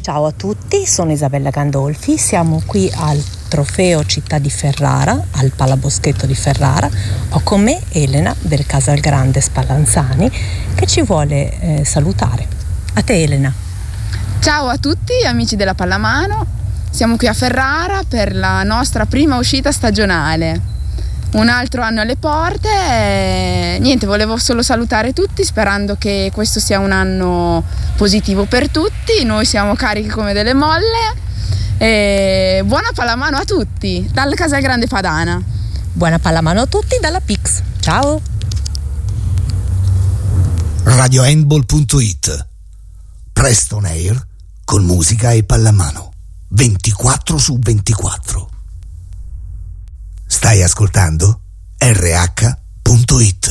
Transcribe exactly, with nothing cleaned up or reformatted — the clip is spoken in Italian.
Ciao a tutti, sono Isabella Gandolfi, siamo qui al Trofeo Città di Ferrara, al Palaboschetto di Ferrara. Ho con me Elena del Casalgrande Spallanzani che ci vuole eh, salutare. A te Elena. Ciao a tutti amici della Pallamano, siamo qui a Ferrara per la nostra prima uscita stagionale. Un altro anno alle porte e niente, volevo solo salutare tutti sperando che questo sia un anno positivo per tutti. Noi siamo carichi come delle molle e buona pallamano a tutti dal Casalgrande Padana. Buona pallamano a tutti dalla Pix. Ciao. radiohandball punto it. Presto on air con musica e pallamano ventiquattro su ventiquattro. Stai ascoltando R H punto it.